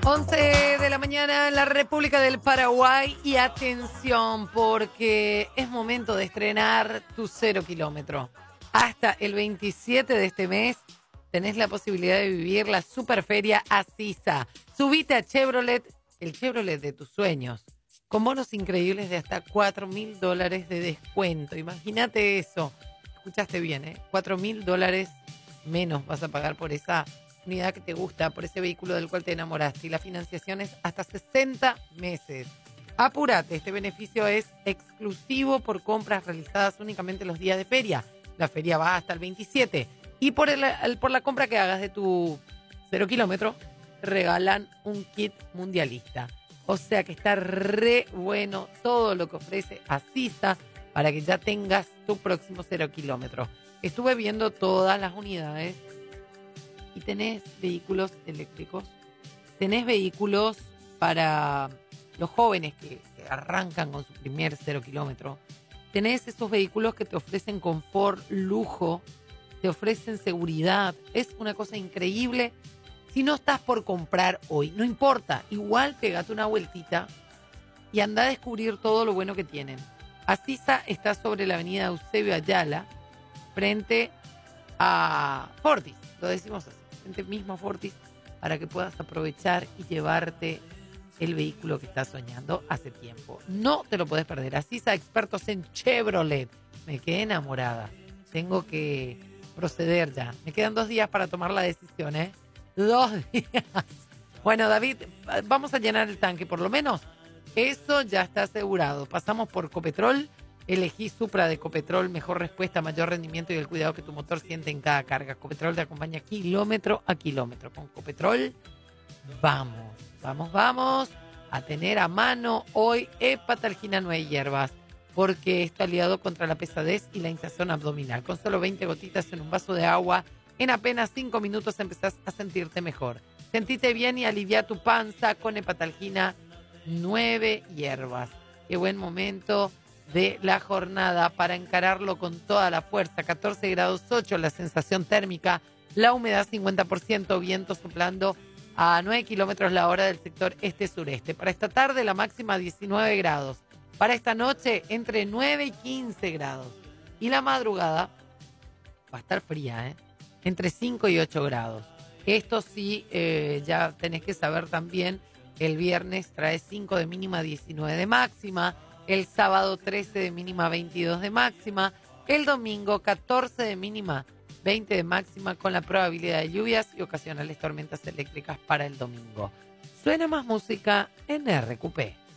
11 de la mañana en la República del Paraguay y atención porque es momento de estrenar tu 0 kilómetro. Hasta el 27 de este mes tenés la posibilidad de vivir la Superferia Asisa. Subite a Chevrolet, el Chevrolet de tus sueños, con bonos increíbles de hasta $4.000 de descuento. Imagínate eso. Escuchaste bien, ¿eh? $4.000 menos vas a pagar por esa unidad que te gusta, por ese vehículo del cual te enamoraste. Y la financiación es hasta 60 meses. Apúrate, este beneficio es exclusivo por compras realizadas únicamente los días de feria. La feria va hasta el 27. Y por la compra que hagas de tu 0 kilómetro, regalan un kit mundialista. O sea que está re bueno todo lo que ofrece Asisa para que ya tengas tu próximo 0 kilómetro. Estuve viendo todas las unidades y tenés vehículos eléctricos, tenés vehículos para los jóvenes que arrancan con su primer 0 kilómetro, tenés esos vehículos que te ofrecen confort, lujo, te ofrecen seguridad. Es una cosa increíble. Si no estás por comprar hoy, no importa, igual pegate una vueltita y anda a descubrir todo lo bueno que tienen. Asisa está sobre la avenida Eusebio Ayala, frente a Fortis, lo decimos así, frente mismo a Fortis, para que puedas aprovechar y llevarte el vehículo que estás soñando hace tiempo. No te lo puedes perder. Asisa, expertos en Chevrolet. Me quedé enamorada. Tengo que proceder ya. Me quedan 2 días para tomar la decisión, ¿eh? 2 días. Bueno, David, vamos a llenar el tanque, por lo menos. Eso ya está asegurado. Pasamos por Copetrol. Elegí Supra de Copetrol, mejor respuesta, mayor rendimiento y el cuidado que tu motor siente en cada carga. Copetrol te acompaña kilómetro a kilómetro. Con Copetrol, vamos a tener a mano hoy Hepatalgina 9 hierbas, porque está aliado contra la pesadez y la hinchazón abdominal. Con solo 20 gotitas en un vaso de agua, en apenas 5 minutos empezás a sentirte mejor. Sentite bien y alivia tu panza con Hepatalgina 9 hierbas. Qué buen momento de la jornada para encararlo con toda la fuerza. 14 grados 8 la sensación térmica, la humedad 50%, viento soplando a 9 kilómetros la hora del sector este-sureste. Para esta tarde la máxima 19 grados. Para esta noche entre 9 y 15 grados. Y la madrugada va a estar fría, ¿eh? Entre 5 y 8 grados. Esto sí, ya tenés que saber también, el viernes trae 5 de mínima, 19 de máxima. El sábado 13 de mínima, 22 de máxima. El domingo 14 de mínima, 20 de máxima, con la probabilidad de lluvias y ocasionales tormentas eléctricas para el domingo. Suena más música en RQP.